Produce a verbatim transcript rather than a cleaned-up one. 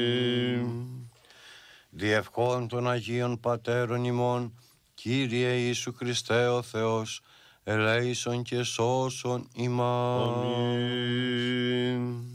Διευχών των Αγίων Πατέρων ημών, Κύριε Ιησού Χριστέ ο Θεός, ελέησον και σώσον ημάς. Αμήν.